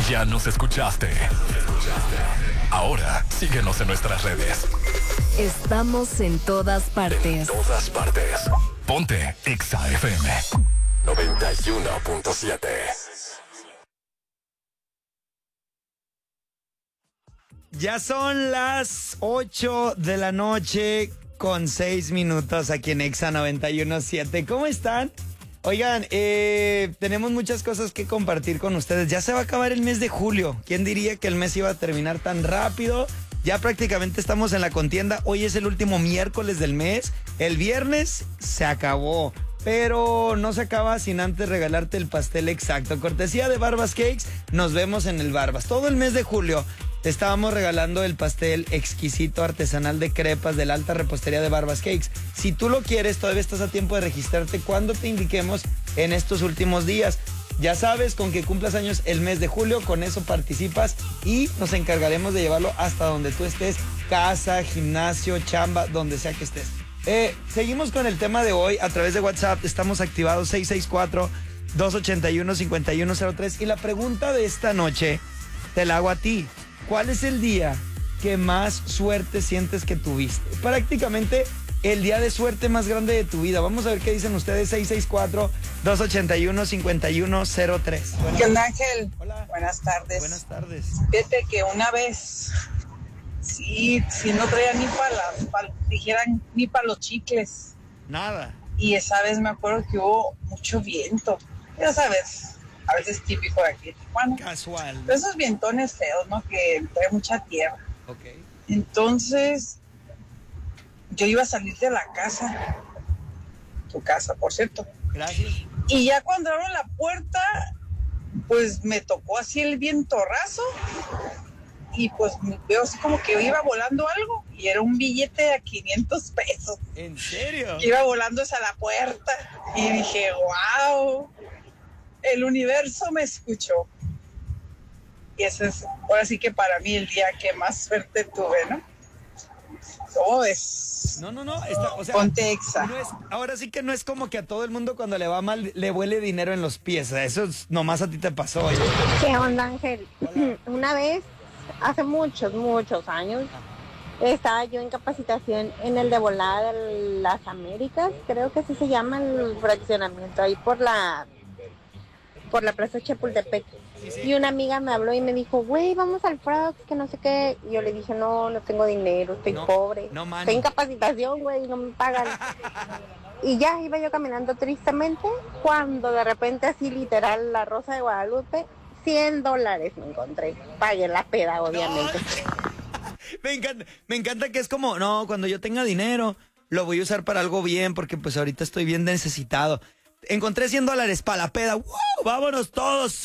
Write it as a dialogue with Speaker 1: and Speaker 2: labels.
Speaker 1: Ya nos escuchaste. Ahora síguenos en nuestras redes.
Speaker 2: Estamos en todas partes.
Speaker 1: Ponte Exa FM 91.7.
Speaker 3: Ya son las 8 de la noche con 6 minutos aquí en Exa 91.7. ¿Cómo están? Oigan, tenemos muchas cosas que compartir con ustedes. Ya se va a acabar el mes de julio. ¿Quién diría que el mes iba a terminar tan rápido? Ya prácticamente estamos en la contienda. Hoy es el último miércoles del mes. El viernes se acabó. Pero no se acaba sin antes regalarte el pastel exacto. Cortesía de Barbas Cakes, nos vemos en el Barbas. Todo el mes de julio te estábamos regalando el pastel exquisito artesanal de crepas de la alta repostería de Barbas Cakes. Si tú lo quieres, todavía estás a tiempo de registrarte cuando te indiquemos en estos últimos días. Ya sabes, con que cumplas años el mes de julio, con eso participas y nos encargaremos de llevarlo hasta donde tú estés, casa, gimnasio, chamba, donde sea que estés. Seguimos con el tema de hoy a través de WhatsApp. Estamos activados 664-281-5103. Y la pregunta de esta noche te la hago a ti. ¿Cuál es el día que más suerte sientes que tuviste? Prácticamente el día de suerte más grande de tu vida. Vamos a ver qué dicen ustedes. 664-281-5103.
Speaker 4: ¿Qué onda, Ángel?
Speaker 3: Hola.
Speaker 4: Buenas tardes.
Speaker 3: Buenas tardes.
Speaker 4: Fíjate que una vez sí no traía ni para los chicles.
Speaker 3: Nada.
Speaker 4: Y esa vez me acuerdo que hubo mucho viento. Ya sabes, a veces típico de aquí de Tijuana.
Speaker 3: Casual.
Speaker 4: Pero esos vientones feos, ¿no? Que trae mucha tierra.
Speaker 3: Ok.
Speaker 4: Entonces, yo iba a salir de la casa. Tu casa, por cierto.
Speaker 3: Gracias.
Speaker 4: Y ya cuando abro la puerta, pues me tocó así el vientorrazo. Y pues veo así como que iba volando algo. Y era un billete de 500 pesos.
Speaker 3: ¿En serio?
Speaker 4: Iba volando hacia la puerta. Y dije, wow, el universo me escuchó. Y ese es, ahora sí que para mí, el día que más suerte tuve, ¿no? ¿Cómo ves?
Speaker 3: No. O sea,
Speaker 4: Ponte Exa.
Speaker 3: Ahora sí que no es como que a todo el mundo cuando le va mal le huele dinero en los pies. Nomás a ti te pasó. Oye.
Speaker 5: ¿Qué onda, Ángel?
Speaker 3: Hola.
Speaker 5: Una vez, hace muchos años, estaba yo en capacitación en el de volada de las Américas, creo que así se llama el fraccionamiento, ahí por la Plaza Chapultepec.
Speaker 3: Sí.
Speaker 5: Y una amiga me habló y me dijo, güey, vamos al Frax, que no sé qué. Y yo le dije, no tengo dinero, estoy pobre.
Speaker 3: No, mani.
Speaker 5: Estoy en capacitación, güey, no me pagan. Y ya iba yo caminando tristemente, cuando de repente así literal la Rosa de Guadalupe, $100 me encontré. Pagué la peda, obviamente.
Speaker 3: Me encanta que es como, no, cuando yo tenga dinero, lo voy a usar para algo bien, porque pues ahorita estoy bien necesitado. Encontré $100 para la peda. ¡Wow! ¡Vámonos todos!